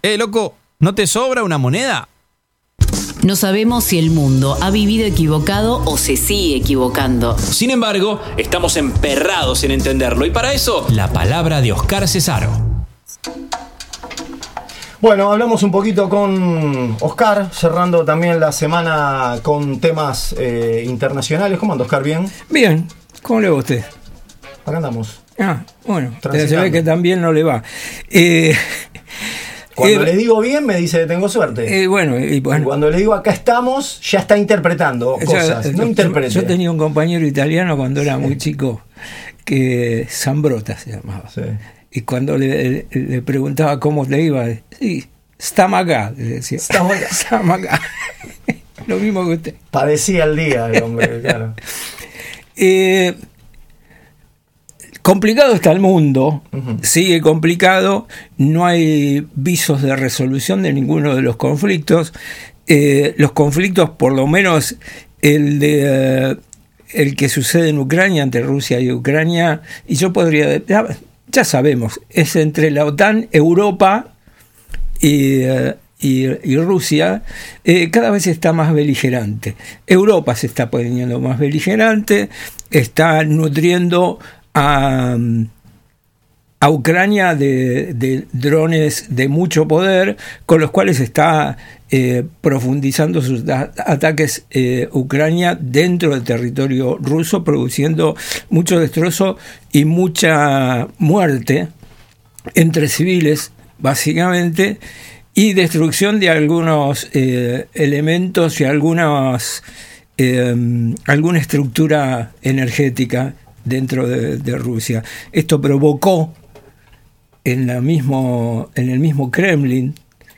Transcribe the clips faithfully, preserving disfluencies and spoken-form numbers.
Eh, loco, ¿no te sobra una moneda? No sabemos si el mundo ha vivido equivocado o se sigue equivocando. Sin embargo, estamos emperrados en entenderlo y para eso, la palabra de Oscar Cesaro. Bueno, hablamos un poquito con Oscar, cerrando también la semana con temas eh, internacionales. ¿Cómo anda, Oscar? ¿Bien? Bien. ¿Cómo le va a usted? Acá andamos. Ah, bueno, se ve que también no le va. Eh... Cuando eh, le digo bien, me dice que tengo suerte. Eh, bueno, y bueno. Y cuando le digo acá estamos, ya está interpretando cosas. Yo, no interprete. Yo tenía un compañero italiano cuando era muy chico, que Zambrota se llamaba. Sí. Y cuando le, le preguntaba cómo le iba, sí, Stamaga, le decía. Stamaga. Stamaga. Lo mismo que usted. Padecía el día el hombre, claro. Eh, complicado está el mundo, uh-huh. Sigue complicado, no hay visos de resolución de ninguno de los conflictos. Eh, los conflictos, por lo menos el de uh, el que sucede en Ucrania, entre Rusia y Ucrania, y yo podría, ya, ya sabemos, es entre la OTAN, Europa y, uh, y, y Rusia, eh, cada vez está más beligerante. Europa se está poniendo más beligerante, está nutriendo A, a Ucrania de, de drones de mucho poder, con los cuales está eh, profundizando sus a, ataques eh, Ucrania dentro del territorio ruso, produciendo mucho destrozo y mucha muerte entre civiles, básicamente, y destrucción de algunos eh, elementos y algunas, eh, alguna estructura energética dentro de, de Rusia. Esto provocó en, la mismo, en el mismo Kremlin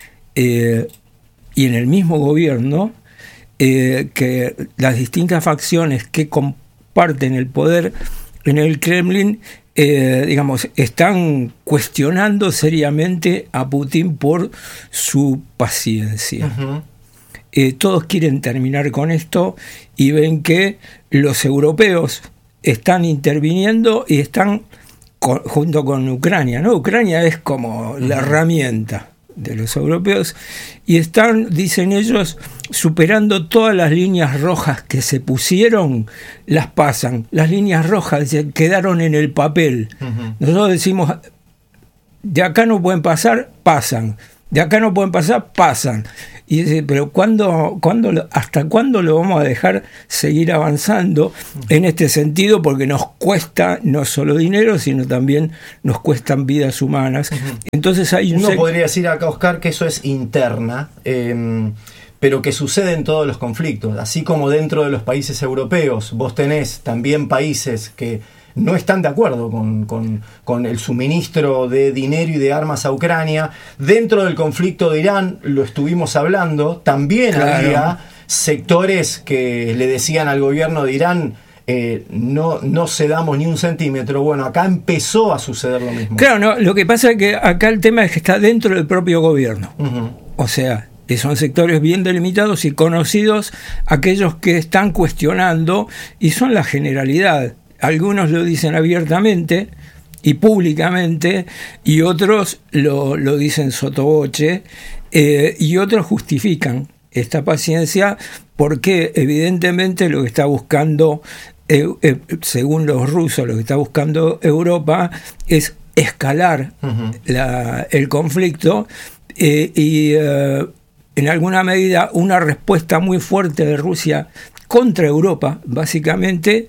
eh, y en el mismo gobierno eh, que las distintas facciones que comparten el poder en el Kremlin, eh, digamos, están cuestionando seriamente a Putin por su paciencia. Uh-huh. Eh, todos quieren terminar con esto y ven que los europeos están interviniendo y están con, junto con Ucrania, ¿no? Ucrania es como la herramienta de los europeos y están, dicen ellos, superando todas las líneas rojas que se pusieron, las pasan. Las líneas rojas quedaron en el papel. Uh-huh. Nosotros decimos, de acá no pueden pasar, pasan. De acá no pueden pasar, pasan. Y dice, pero ¿cuándo, cuándo, ¿hasta cuándo lo vamos a dejar seguir avanzando en este sentido? Porque nos cuesta no solo dinero, sino también nos cuestan vidas humanas. Entonces hay un Uno sec- podría decir acá, Oscar, que eso es interna, eh, pero que sucede en todos los conflictos. Así como dentro de los países europeos vos tenés también países que no están de acuerdo con, con, con el suministro de dinero y de armas a Ucrania. Dentro del conflicto de Irán, lo estuvimos hablando, también claro. había sectores que le decían al gobierno de Irán, eh, no, no cedamos ni un centímetro. Bueno, acá empezó a suceder lo mismo. Claro, no, lo que pasa es que acá el tema es que está dentro del propio gobierno. Uh-huh. O sea, que son sectores bien delimitados y conocidos, aquellos que están cuestionando, y son la generalidad. Algunos lo dicen abiertamente y públicamente, y otros lo, lo dicen sotoboche, eh, y otros justifican esta paciencia porque evidentemente lo que está buscando, eh, eh, según los rusos, lo que está buscando Europa es escalar uh-huh. la, el conflicto eh, y eh, en alguna medida una respuesta muy fuerte de Rusia contra Europa, básicamente,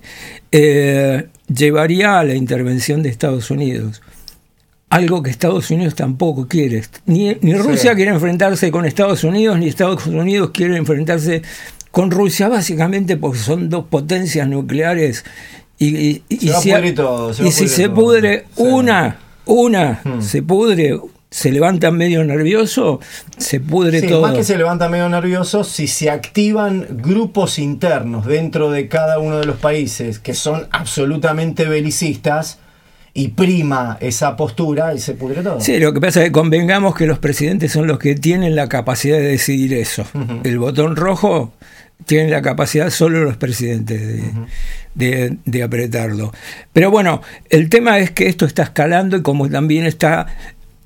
eh, llevaría a la intervención de Estados Unidos. Algo que Estados Unidos tampoco quiere. Ni, ni Rusia sí. quiere enfrentarse con Estados Unidos, ni Estados Unidos quiere enfrentarse con Rusia, básicamente porque son dos potencias nucleares. Y, y, y, se si, a, todo, se y si se pudre sí. una, una, hmm. se pudre... se levanta medio nervioso, se pudre sí, todo. Más que se levanta medio nervioso, si se activan grupos internos dentro de cada uno de los países que son absolutamente belicistas y prima esa postura y se pudre todo. Sí, lo que pasa es que convengamos que los presidentes son los que tienen la capacidad de decidir eso. Uh-huh. El botón rojo tienen la capacidad solo los presidentes de, uh-huh. de, de apretarlo. Pero bueno, el tema es que esto está escalando y como también está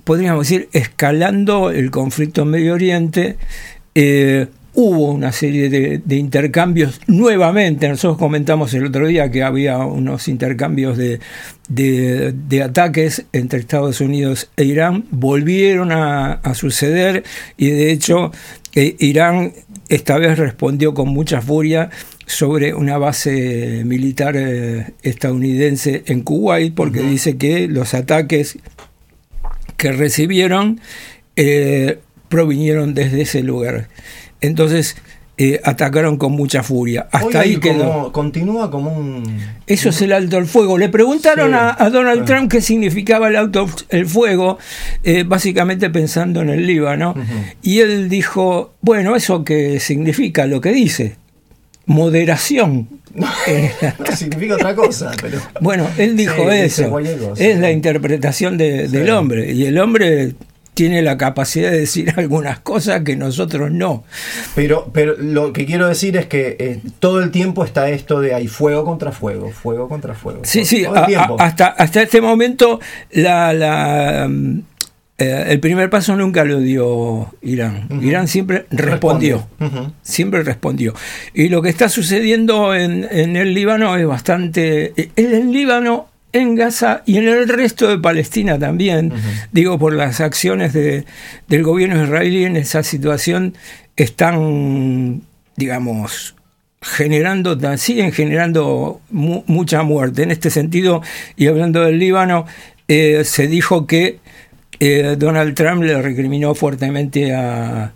podríamos decir, escalando el conflicto en Medio Oriente. Eh, hubo una serie de, de intercambios nuevamente. Nosotros comentamos el otro día que había unos intercambios de, de, de ataques entre Estados Unidos e Irán. Volvieron a, a suceder y de hecho eh, Irán esta vez respondió con mucha furia sobre una base militar eh, estadounidense en Kuwait, porque uh-huh. dice que los ataques que recibieron eh, provinieron desde ese lugar. Entonces eh, atacaron con mucha furia. Hasta Hoy ahí quedó. Como, continúa como un... Eso es el alto el fuego. Le preguntaron sí, a, a Donald bueno. Trump qué significaba el alto el fuego, eh, básicamente pensando en el Líbano. Uh-huh. Y él dijo, bueno, ¿eso qué significa? Lo que dice. Moderación. No, no significa otra cosa, pero... Bueno, él dijo sí, eso. Es sí. la interpretación de, sí. del hombre. Y el hombre tiene la capacidad de decir algunas cosas que nosotros no. Pero, pero lo que quiero decir es que eh, todo el tiempo está esto de hay fuego contra fuego, fuego contra fuego. Sí, todo, sí, todo el a, a, hasta, hasta este momento la... la Eh, el primer paso nunca lo dio Irán. Uh-huh. Irán siempre respondió. Uh-huh. Siempre respondió. Y lo que está sucediendo en, en el Líbano es bastante... En el Líbano, en Gaza y en el resto de Palestina también, uh-huh. digo, por las acciones de, del gobierno israelí en esa situación, están, digamos, generando, siguen generando mu- mucha muerte. En este sentido, y hablando del Líbano, eh, se dijo que Eh, Donald Trump le recriminó fuertemente a,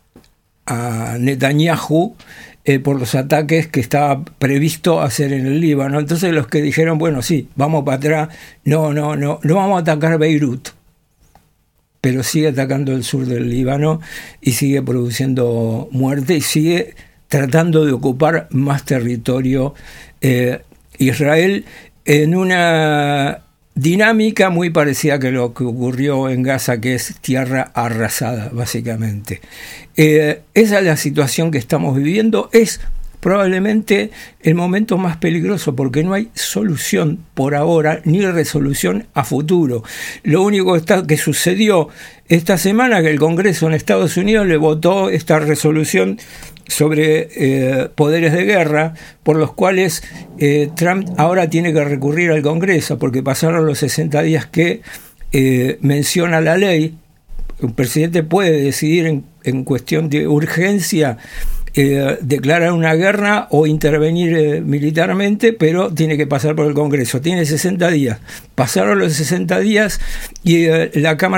a Netanyahu eh, por los ataques que estaba previsto hacer en el Líbano. Entonces los que dijeron, bueno, sí, vamos para atrás, no, no, no, no vamos a atacar Beirut, pero sigue atacando el sur del Líbano y sigue produciendo muerte y sigue tratando de ocupar más territorio. Eh, Israel en una dinámica muy parecida a lo que ocurrió en Gaza, que es tierra arrasada, básicamente. Eh, esa es la situación que estamos viviendo. Es probablemente el momento más peligroso porque no hay solución por ahora ni resolución a futuro. Lo único que, está, que sucedió esta semana que el Congreso en Estados Unidos le votó esta resolución sobre eh, poderes de guerra, por los cuales eh, Trump ahora tiene que recurrir al Congreso, porque pasaron los sesenta días que eh, menciona la ley. Un presidente puede decidir en, en cuestión de urgencia eh, declarar una guerra o intervenir eh, militarmente, pero tiene que pasar por el Congreso. Tiene sesenta días. Pasaron los sesenta días y eh, la Cámara